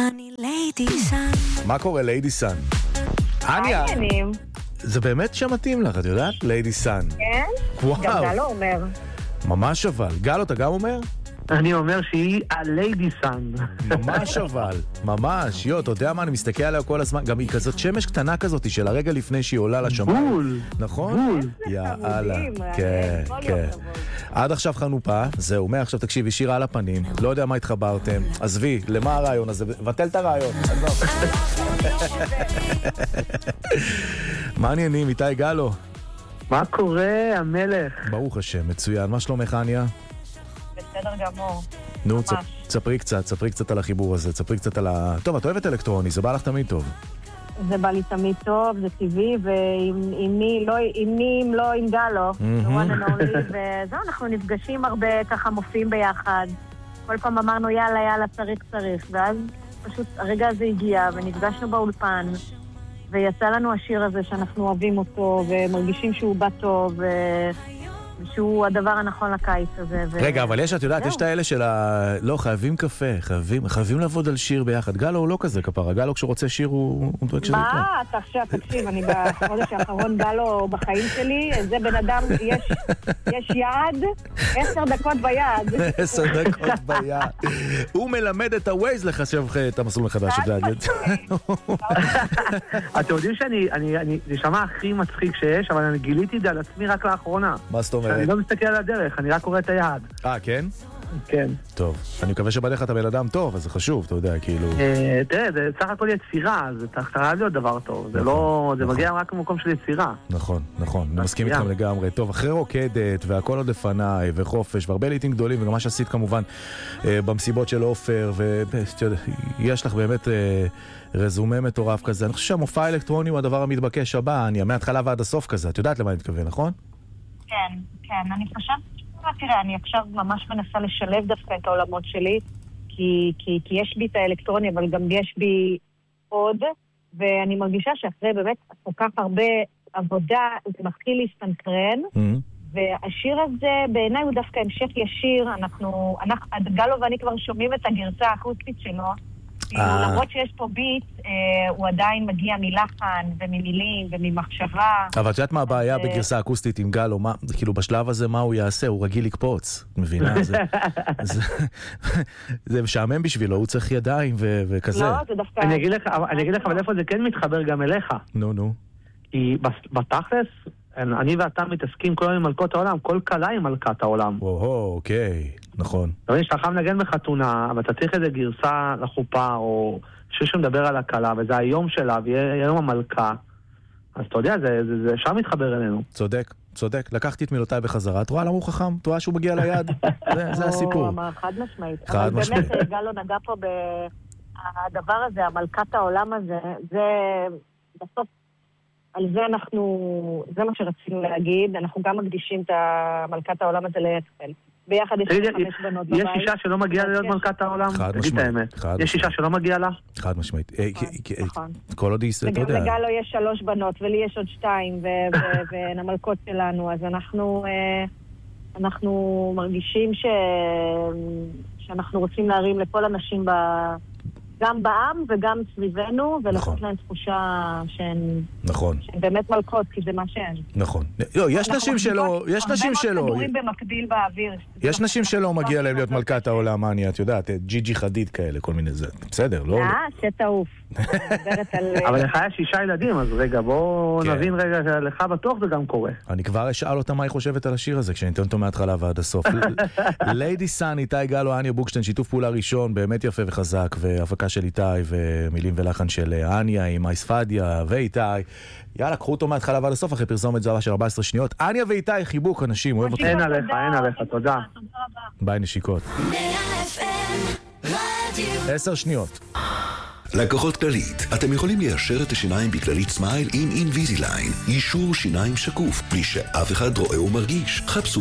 אני ליידי סן. מה קורה ליידי סן? אניה, זה באמת שמתאים לך, את יודעת? ליידי סן. כן? וואו. גם גלו אומר. ממש אבל. גלו, אתה גם אומר? אני אומר שהיא הליידי סן. ממש אבל, ממש. אתה יודע מה, אני מסתכל עליה כל הזמן. גם היא כזאת שמש קטנה כזאת של הרגע לפני שהיא עולה לשמיים. בול. נכון? בול. יאללה. כן, כן. עד עכשיו חנופה, זהו, מעכשיו תקשיבי, שירה על הפנים. לא יודע מה התחברתם. עזבי, למה הרעיון הזה? בטל את הרעיון. מה עניינים, איתי גלו? מה קורה, המלך? ברוך השם, מצוין. מה שלומך, אניה? בסדר גמור. נו, ספרי קצת על החיבור הזה, ספרי קצת על ה... טוב, את אוהבת אלקטרוני, זה בא לך תמיד טוב. זה בא לי תמיד טוב, זה טבעי, ועם מי, אם לא עם גלו, one and only, וזהו, אנחנו נפגשים הרבה, ככה מופיעים ביחד. כל פעם אמרנו, יאללה, צריך, ואז פשוט הרגע הזה הגיע, ונפגשנו באולפן, ויצא לנו השיר הזה שאנחנו אוהבים אותו, ומרגישים שהוא בא טוב, שהוא הדבר הנכון לקיץ הזה. רגע, אבל את יודעת, יש את האלה של לא, חייבים קפה, חייבים לעבוד על שיר ביחד. גלו הוא לא כזה כפרה, גלו כשרוצה שיר הוא דואג שזה יקרה. מה? אתה עכשיו, תקשיב, אני בחודש האחרון גלו בחיים שלי, זה בן אדם, יש יעד, 10 דקות ביד. 10 דקות ביד. הוא מלמד את הווייז לחשב את המסלול מחדש. אתם יודעים שאני נשמע הכי מצחיק שיש, אבל אני גיליתי את זה על עצמי רק לאחרונה. מה זאת אומרת? אני לא מסתכל על הדרך, אני רק קורא את היעד. כן? כן. טוב, אני מקווה שבדרך אתה בן אדם טוב, אז זה חשוב, אתה יודע, כאילו... תראה, זה סך הכל יצירה, זה חייב להיות דבר טוב, זה מגיע רק ממקום של יצירה. נכון, אני מסכים איתכם לגמרי. טוב, אחרי רוקדת, והכל עוד לפניי, וחופש, והרבה לעיתים גדולים, וגם מה שעשית כמובן במסיבות של אופר, ויש לך באמת רזומה מטורף כזה. אני חושב שהמופע האלקטרוני הוא הדבר המתבקש הבא, אני מההתחלה ועד הסוף כזה, את יודעת למה אני מתכוון, נכון? כן, אני חושבת, תראה, אני עכשיו ממש מנסה לשלב דווקא את העולמות שלי, כי יש בי את האלקטרוני, אבל גם יש בי עוד, ואני מרגישה שאחרי באמת כל כך הרבה עבודה, זה מתחיל להסתנכרן, והשיר הזה בעיניי הוא דווקא המשך ישיר, גלו ואני כבר שומעים את הגרסה האקוסטית שלו, למרות שיש פה ביט, הוא עדיין מגיע מלחן וממילים וממחשבה. אבל את יודעת מה הבעיה בגרסה אקוסטית עם גלו? כאילו בשלב הזה מה הוא יעשה? הוא רגיל לקפוץ, מבינה? זה משעמם בשבילו, הוא צריך ידיים וכזה. לא, זה דווקא... אני אגיד לך, אבל איפה זה כן מתחבר גם אליך? נו. כי בתכלס, אני ואתה מתעסקים כל עם מלכות העולם, כל קלה עם מלכת העולם. אוקיי, נכון. אתה מבין, שאתה חייב לנגן בחתונה, אבל אתה צריך איזה גרסה לחופה, או שמדבר על הקלה, וזה היום שלה, ויהיה יום המלכה. אז אתה יודע, זה שם מתחבר אלינו. צודק. לקחתי את מילותיי בחזרה. את רואה למה הוא חכם? את רואה שהוא מגיע ליד? זה הסיפור. חד משמעית. אבל באמת גלו נגע פה בדבר הזה, המלכת העולם הזה, זה בסוף, על זה זה מה שרצינו להגיד, אנחנו גם מקדישים את מלכת העולם הזה ליצחל. ביחד יש 5 בנות בבית. יש אישה שלא מגיעה להיות מלכת העולם? חד משמעית. יש אישה שלא מגיעה לה? חד משמעית. נכון. כל עוד אתה יודע. וגם לגלו יש 3 בנות, ולי יש עוד 2, והן המלכות שלנו, אז אנחנו מרגישים שאנחנו רוצים להרים לכל הנשים גם בעם וגם סביבנו, ולתת להן תחושה שהן באמת מלכות, כי זה מה שהן. נכון. יש נשים שלא, במקביל באוויר. יש נשים שלא מגיע להם להיות מלכת העולם, אניה, את יודעת, ג'יג'י חדיד כאלה, כל מיני זה. בסדר, לא? שתעוף. אבל לך יש 6 ילדים, אז רגע, בואו נבין רגע, לך בטוח זה גם קורה. אני כבר אשאל אותה מה היא חושבת על השיר הזה, כשניתן אותו מההתחלה ועד הסוף. ליידי סן, איתי גלו, אניה בוקשטיין, שיתוף פעולה ראשון, באמת יפה וחזק, והפקה של איתי, ומילים ולחן של אניה עם אייספדיה ואיתי. יאללה, קחו אותו מההתחלה ועד הסוף, אחרי פרסומת זהבה של 14 שניות. אניה ואיתי, חיבוק, אנשים, אוהב אותך. אין עליך, תודה. ביי נשיקות. 10 שניות. לקוחות כללית, אתם יכולים ליישר את השיניים בכללית סמייל עם אינביזיליין. יישור שיניים שקוף, בלי שאף אחד רואה ומרגיש. חפשו